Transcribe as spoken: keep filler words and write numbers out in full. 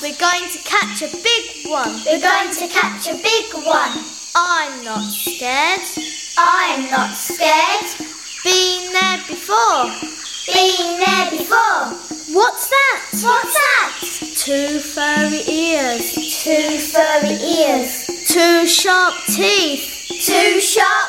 we're going to catch a big one. We're going to catch a big one. I'm not scared. I'm not scared. Been there before. Been there before. What's that? What's that? Two furry ears. Two furry ears. Two sharp teeth. Two sharp